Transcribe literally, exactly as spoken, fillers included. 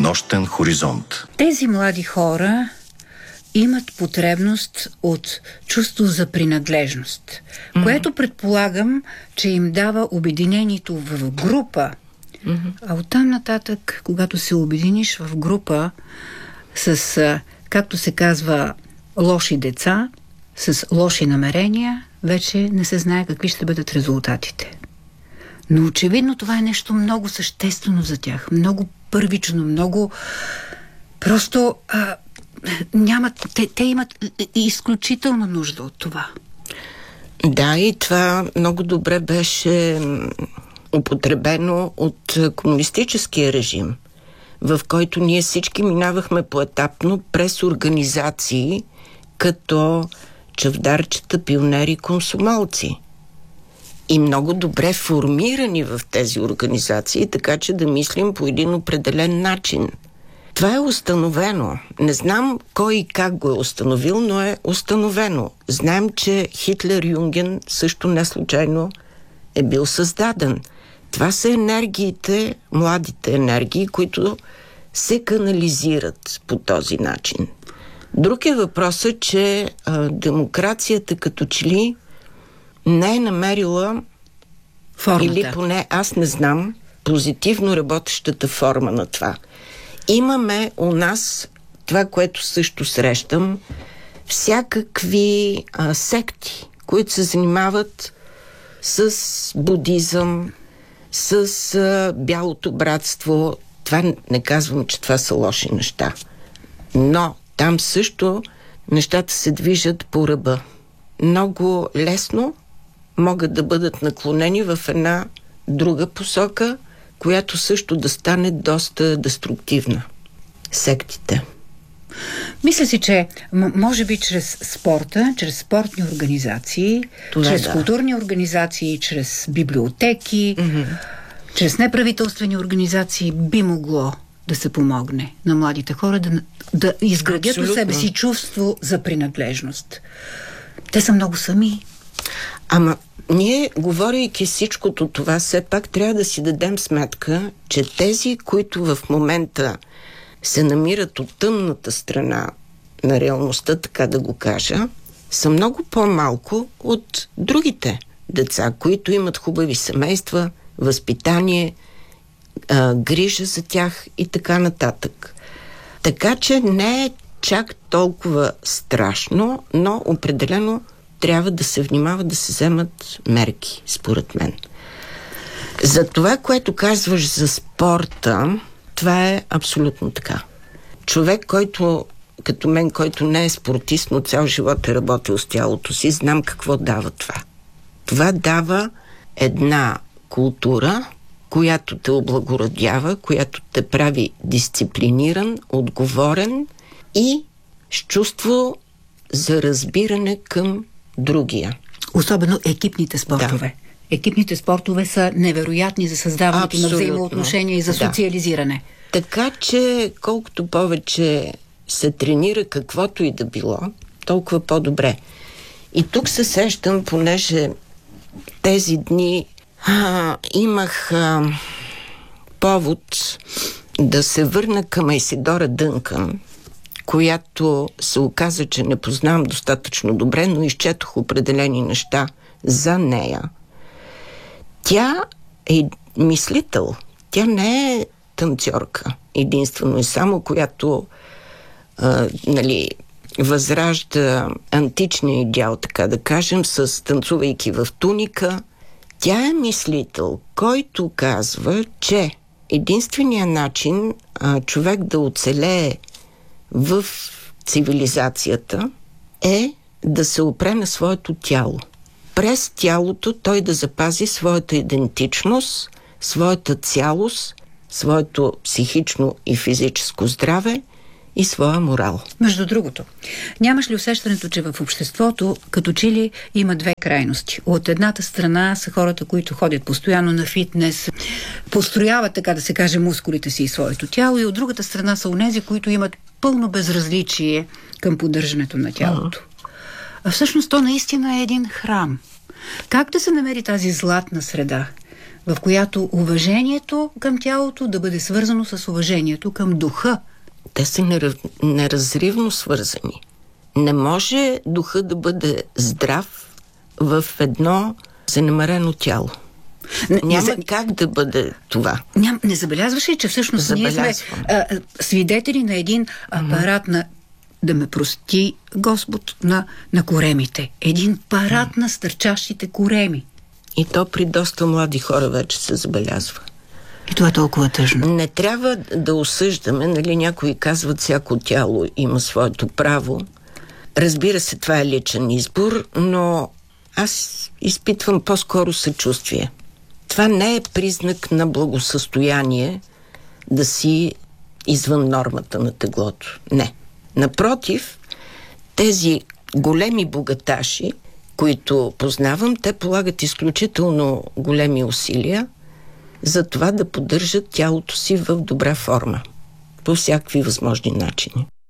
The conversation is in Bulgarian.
Нощен хоризонт. Тези млади хора имат потребност от чувство за принадлежност, mm-hmm. което предполагам, че им дава обединението в група. Mm-hmm. А оттам нататък, когато се обединиш в група с, както се казва, лоши деца, с лоши намерения, вече не се знае какви ще бъдат резултатите. Но очевидно това е нещо много съществено за тях, много първично, много просто а, нямат, те, те имат изключителна нужда от това. Да, и това много добре беше употребено от комунистическия режим, в който ние всички минавахме поетапно през организации като чавдарчета, пионери, комсомолци. И много добре формирани в тези организации, така че да мислим по един определен начин. Това е установено. Не знам кой и как го е установил, но е установено. Знаем, че Хитлер-Юнген също не случайно е бил създаден. Това са енергиите, младите енергии, които се канализират по този начин. Друг е въпросът, че а, демокрацията като че ли не е намерила формата. Или поне аз не знам позитивно работещата форма на това. Имаме у нас това, което също срещам, всякакви а, секти, които се занимават с будизъм, с а, бялото братство. Това не казвам, че това са лоши неща. Но там също нещата се движат по ръба. Много лесно могат да бъдат наклонени в една друга посока, която също да стане доста деструктивна. Сектите. Мисля си, че м- може би чрез спорта, чрез спортни организации, това чрез да. културни организации, чрез библиотеки, mm-hmm. чрез неправителствени организации би могло да се помогне на младите хора да, да изградят Абсолютно. у себе си чувство за принадлежност. Те са много сами. Ама ние, говорейки всичкото това, все пак трябва да си дадем сметка, че тези, които в момента се намират от тъмната страна на реалността, така да го кажа, са много по-малко от другите деца, които имат хубави семейства, възпитание, а, грижа за тях и така нататък. Така че не е чак толкова страшно, но определено трябва да се внимава, да се вземат мерки, според мен. За това, което казваш за спорта, това е абсолютно така. Човек, който, като мен, който не е спортист, но цял живот е работил с тялото си, знам какво дава това. Това дава една култура, която те облагородява, която те прави дисциплиниран, отговорен и с чувство за разбиране към другия. Особено екипните спортове. Да. Екипните спортове са невероятни за създаването Абсолютно. на взаимоотношения и за да. социализиране. Така че колкото повече се тренира каквото и да било, толкова по-добре. И тук се сещам, понеже тези дни а, имах а, повод да се върна към Айсидора Дънкън, която се оказа, че не познавам достатъчно добре, но изчетох определени неща за нея. Тя е мислител. Тя не е танцорка единствено и само, която а, нали, възражда античния идеал, така да кажем, с танцувайки в туника. Тя е мислител, който казва, че единственият начин а, човек да оцелее в цивилизацията е да се опре на своето тяло. През тялото той да запази своята идентичност, своята цялост, своето психично и физическо здраве и своя морал. Между другото, нямаш ли усещането, че в обществото като че ли има две крайности? От едната страна са хората, които ходят постоянно на фитнес, построяват, така да се каже, мускулите си и своето тяло, и от другата страна са онези, които имат пълно безразличие към поддържането на тялото. А всъщност то наистина е един храм. Как да се намери тази златна среда? в която уважението към тялото да бъде свързано с уважението към духа. Те са нераз... неразривно свързани. Не може духа да бъде здрав в едно занемарено тяло. Не, Няма не, как да бъде това. Ням, не забелязваш ли, че всъщност Забелязвам. ние сме а, свидетели на един апарат mm-hmm. на, да ме прости Господ, на, на коремите. Един парад mm-hmm. на стърчащите кореми. И то при доста млади хора вече се забелязва. И това е толкова тъжно. Не трябва да осъждаме, нали, някои казват, всяко тяло има своето право. Разбира се, това е личен избор, но аз изпитвам по-скоро съчувствие. Това не е признак на благосъстояние да си извън нормата на теглото. Не. Напротив, тези големи богаташи, които познавам, те полагат изключително големи усилия за това да поддържат тялото си в добра форма по всякакви възможни начини.